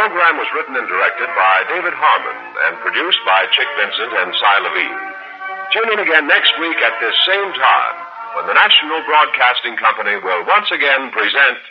program was written and directed by David Harmon and produced by Chick Vincent and Cy Levine. Tune in again next week at this same time when the National Broadcasting Company will once again present